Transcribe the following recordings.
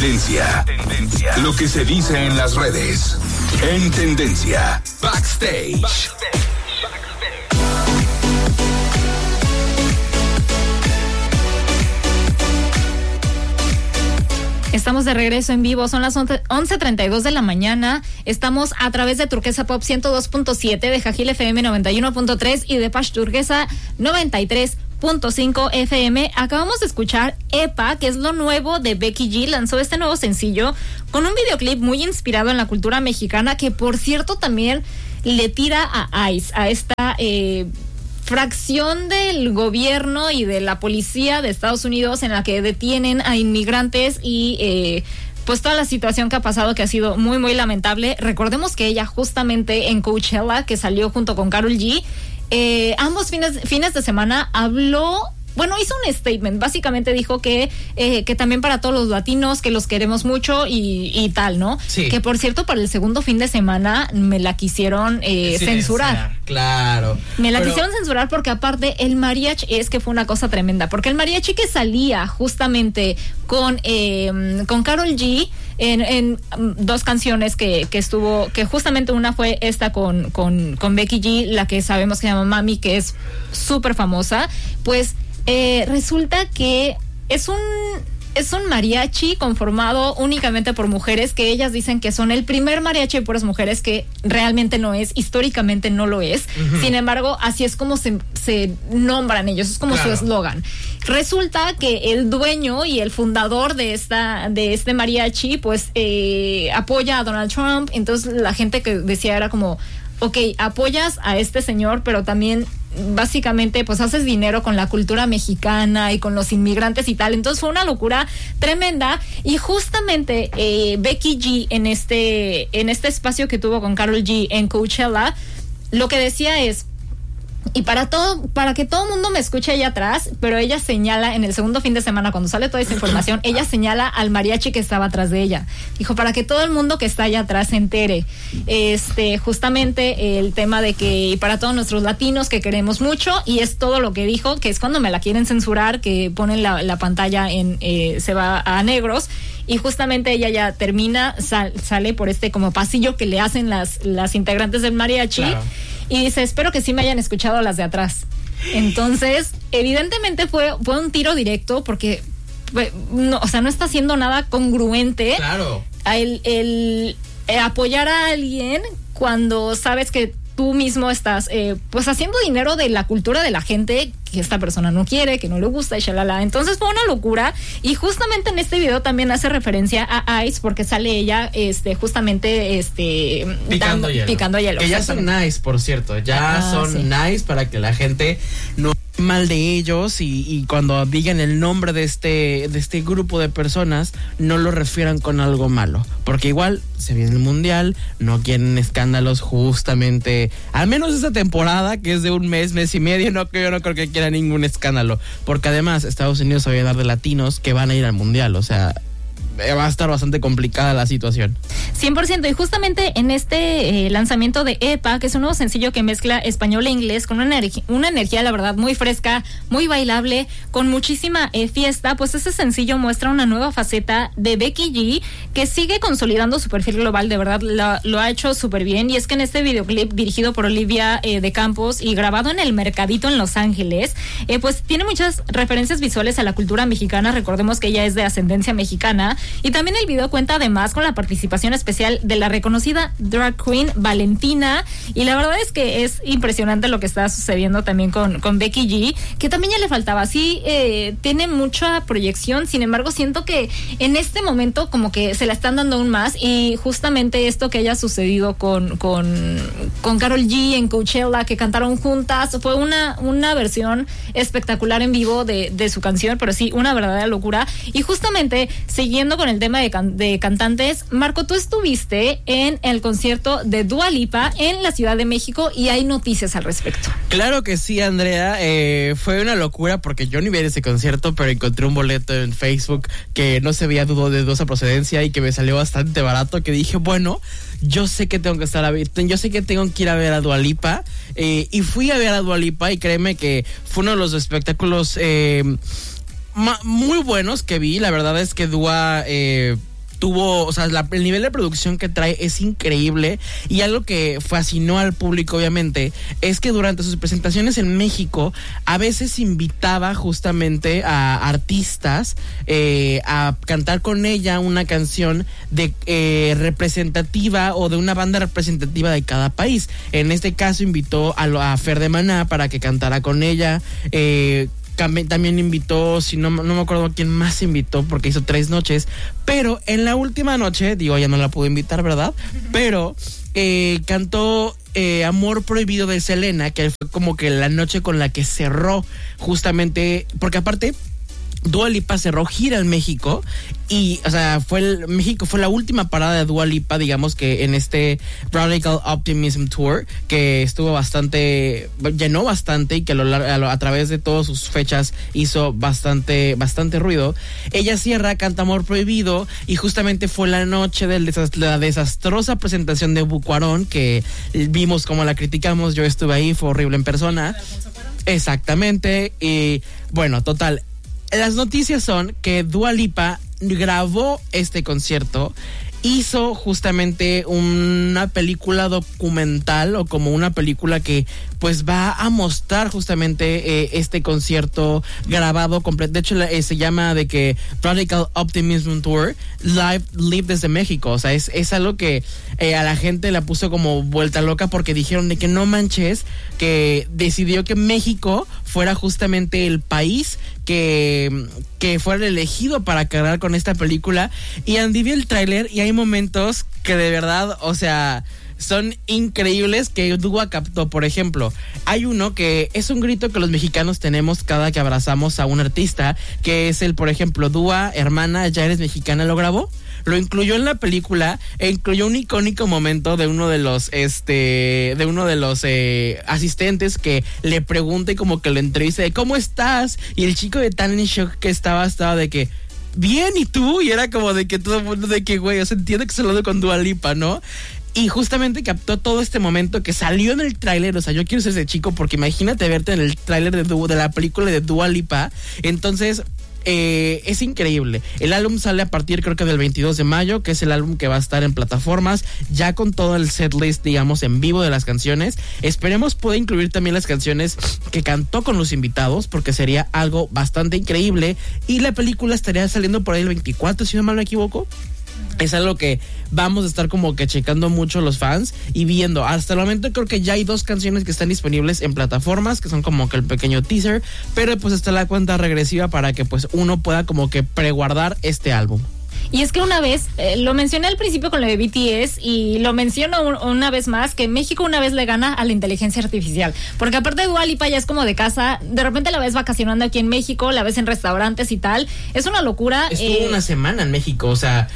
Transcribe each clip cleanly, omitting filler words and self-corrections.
Tendencia. Lo que se dice en las redes. En Tendencia. Backstage. Estamos de regreso en vivo, son las 11:32 de la mañana. Estamos a través de Turquesa Pop 102.7, de Jajil FM 91.3 y de Pash Turquesa 93.5 FM. Acabamos de escuchar Epa, que es lo nuevo de Becky G. Lanzó este nuevo sencillo con un videoclip muy inspirado en la cultura mexicana, que por cierto también le tira a ICE, a esta fracción del gobierno y de la policía de Estados Unidos en la que detienen a inmigrantes y pues toda la situación que ha pasado, que ha sido muy muy lamentable. Recordemos que ella justamente en Coachella, que salió junto con Karol G, ambos fines de semana hizo un statement. Básicamente dijo que también para todos los latinos, que los queremos mucho y tal, ¿no? Sí. Que por cierto, para el segundo fin de semana me la quisieron censurar. Claro. Quisieron censurar porque aparte el mariachi, es que fue una cosa tremenda, porque el mariachi que salía justamente con Karol G en dos canciones que estuvo, que justamente una fue esta con Becky G, la que sabemos que se llama Mami, que es súper famosa, pues resulta que es un mariachi conformado únicamente por mujeres, que ellas dicen que son el primer mariachi de puras mujeres, que realmente no es, históricamente no lo es. Uh-huh. Sin embargo, así es como se nombran ellos, es como su eslogan. Resulta que el dueño y el fundador de este mariachi, pues apoya a Donald Trump. Entonces la gente que decía era como, ok, apoyas a este señor, pero también básicamente pues haces dinero con la cultura mexicana y con los inmigrantes y tal. Entonces fue una locura tremenda. Y justamente Becky G en este espacio que tuvo con Karol G en Coachella, lo que decía es, y para que todo el mundo me escuche allá atrás, pero ella señala en el segundo fin de semana, cuando sale toda esta información, ella señala al mariachi que estaba atrás de ella. Dijo, para que todo el mundo que está allá atrás se entere. Justamente el tema de que, y para todos nuestros latinos que queremos mucho, y es todo lo que dijo, que es cuando me la quieren censurar, que ponen la pantalla se va a negros. Y justamente ella ya termina, sale por este como pasillo que le hacen las integrantes del mariachi. Claro. Y dice, espero que sí me hayan escuchado las de atrás. Entonces, evidentemente fue un tiro directo, porque no está haciendo nada congruente. Claro. El apoyar a alguien cuando sabes que tú mismo estás pues haciendo dinero de la cultura de la gente que esta persona no quiere, que no le gusta y shalala. Entonces fue una locura. Y justamente en este video también hace referencia a Ice, porque sale ella justamente picando hielo. Que ya son nice, por cierto. Son nice, para que la gente no mal de ellos y cuando digan el nombre de este grupo de personas no lo refieran con algo malo, porque igual se viene el mundial, no quieren escándalos justamente, al menos esta temporada que es de un mes y medio, yo no creo que quiera ningún escándalo, porque además Estados Unidos se va a llenar de latinos que van a ir al mundial, o sea, va a estar bastante complicada la situación. 100%, y justamente en este lanzamiento de Epa, que es un nuevo sencillo que mezcla español e inglés con una energía, la verdad, muy fresca, muy bailable, con muchísima fiesta, pues ese sencillo muestra una nueva faceta de Becky G, que sigue consolidando su perfil global. De verdad lo ha hecho súper bien. Y es que en este videoclip dirigido por Olivia de Campos y grabado en el Mercadito en Los Ángeles, pues tiene muchas referencias visuales a la cultura mexicana. Recordemos que ella es de ascendencia mexicana. Y también el video cuenta además con la participación especial de la reconocida drag queen Valentina, y la verdad es que es impresionante lo que está sucediendo también con Becky G, que también ya le faltaba. Sí, tiene mucha proyección, sin embargo siento que en este momento como que se la están dando aún más, y justamente esto que haya sucedido con Karol G en Coachella, que cantaron juntas, fue una versión espectacular en vivo de su canción, pero sí, una verdadera locura. Y justamente siguiendo con el tema de cantantes, Marco, tú estuviste en el concierto de Dua Lipa en la Ciudad de México y hay noticias al respecto. Claro que sí, Andrea, fue una locura porque yo ni vi ese concierto, pero encontré un boleto en Facebook que no se veía de dudosa procedencia y que me salió bastante barato, que dije, bueno, yo sé que tengo que que ir a ver a Dua Lipa, y fui a ver a Dua Lipa, y créeme que fue uno de los espectáculos muy buenos que vi. La verdad es que Dua o sea, el nivel de producción que trae es increíble, y algo que fascinó al público obviamente es que durante sus presentaciones en México a veces invitaba justamente a artistas a cantar con ella una canción de representativa o de una banda representativa de cada país. En este caso invitó a Fer de Maná para que cantara con ella. También invitó, si no me acuerdo a quién más invitó, porque hizo 3 noches, pero en la última noche, digo, ya no la pude invitar, ¿verdad? Pero cantó Amor Prohibido de Selena, que fue como que la noche con la que cerró justamente, porque aparte Dua Lipa cerró gira en México, y, o sea, México fue la última parada de Dua Lipa, digamos que en este Radical Optimism Tour, que llenó bastante, y que a través de todas sus fechas hizo bastante ruido. Ella cierra, canta Amor Prohibido, y justamente fue la noche de la desastrosa presentación de Bucuarón, que vimos como la criticamos, yo estuve ahí, fue horrible en persona. Exactamente, y bueno, total. Las noticias son que Dua Lipa grabó este concierto, hizo justamente una película documental, o como una película que pues va a mostrar justamente este concierto grabado completo. De hecho se llama de que Radical Optimism Tour Live desde México. O sea, es algo que a la gente la puso como vuelta loca, porque dijeron de que no manches, que decidió que México fuera justamente el país que fuera elegido para cargar con esta película. Y Andy vi el tráiler y hay momentos que de verdad, o sea, son increíbles que Dua captó. Por ejemplo, hay uno que es un grito que los mexicanos tenemos cada que abrazamos a un artista, que es por ejemplo, Dua, hermana, ya eres mexicana, lo grabó. Lo incluyó en la película e incluyó un icónico momento de uno de los asistentes que le pregunta y como que lo entrevista de ¿cómo estás? Y el chico de tan en shock que estaba de que bien, ¿y tú? Y era como de que todo el mundo de que güey, o sea, entiende que se lo doy con Dua Lipa, ¿no? Y justamente captó todo este momento que salió en el tráiler. O sea, yo quiero ser ese chico, porque imagínate verte en el tráiler de la película de Dua Lipa. Entonces es increíble. El álbum sale a partir, creo que del 22 de mayo, que es el álbum que va a estar en plataformas, ya con todo el setlist, digamos, en vivo de las canciones. Esperemos pueda incluir también las canciones que cantó con los invitados, porque sería algo bastante increíble. Y la película estaría saliendo por ahí el 24, si no mal me equivoco. Es algo que vamos a estar como que checando mucho los fans y viendo. Hasta el momento creo que ya hay 2 canciones que están disponibles en plataformas, que son como que el pequeño teaser, pero pues está la cuenta regresiva para que pues uno pueda como que preguardar este álbum. Y es que una vez, lo mencioné al principio con lo de BTS y lo menciono una vez más, que México una vez le gana a la inteligencia artificial. Porque aparte de Dua Lipa ya es como de casa, de repente la ves vacacionando aquí en México, la ves en restaurantes y tal. Es una locura. Estuvo una semana en México, o sea,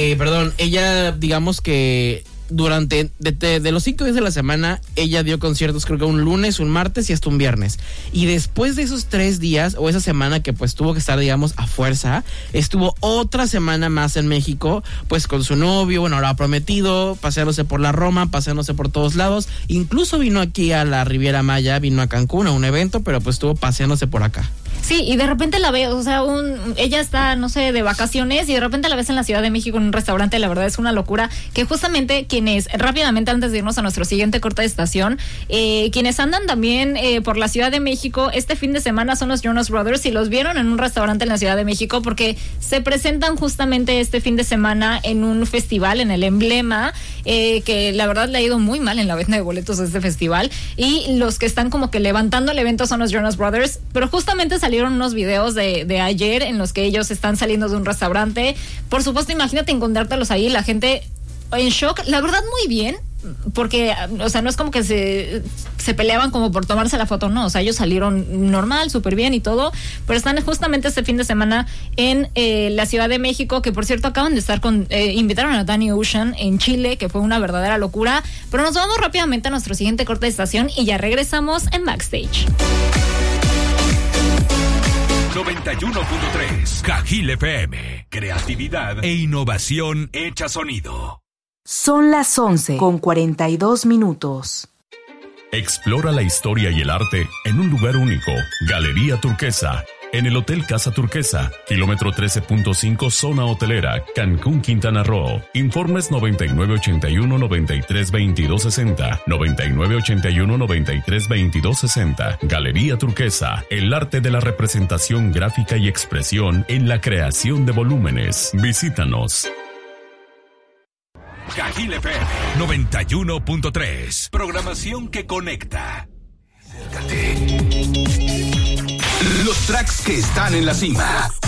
ella digamos que durante de los 5 días de la semana, ella dio conciertos creo que un lunes, un martes y hasta un viernes. Y después de esos 3 días o esa semana que pues tuvo que estar digamos a fuerza, estuvo otra semana más en México, pues con su novio, bueno, ahora prometido, paseándose por la Roma, paseándose por todos lados. Incluso vino aquí a la Riviera Maya, vino a Cancún a un evento, pero pues estuvo paseándose por acá. Sí, y de repente la veo, o sea, ella está, no sé, de vacaciones y de repente la ves en la Ciudad de México en un restaurante. La verdad es una locura, que justamente quienes, rápidamente antes de irnos a nuestro siguiente corte de estación, quienes andan también por la Ciudad de México este fin de semana son los Jonas Brothers, y los vieron en un restaurante en la Ciudad de México porque se presentan justamente este fin de semana en un festival, en el Emblema, que la verdad le ha ido muy mal en la venta de boletos de este festival, y los que están como que levantando el evento son los Jonas Brothers, pero justamente salieron unos videos de ayer en los que ellos están saliendo de un restaurante. Por supuesto, imagínate encontrártelos ahí, la gente en shock, la verdad muy bien, porque, o sea, no es como que se peleaban como por tomarse la foto, no, o sea, ellos salieron normal, súper bien y todo, pero están justamente este fin de semana en la Ciudad de México, que por cierto acaban de estar invitaron a Danny Ocean en Chile, que fue una verdadera locura. Pero nos vamos rápidamente a nuestro siguiente corte de estación y ya regresamos en Backstage. 91.3 Cajil FM. Creatividad e innovación hecha sonido. Son las 11:42. Explora la historia y el arte en un lugar único. Galería Turquesa, En el Hotel Casa Turquesa, kilómetro 13.5, zona hotelera, Cancún, Quintana Roo. Informes 9981-932260, 9981-932260. Galería Turquesa, el arte de la representación gráfica y expresión en la creación de volúmenes. Visítanos. Cajil FM 91.3. Programación que conecta. Acércate. Los tracks que están en la cima.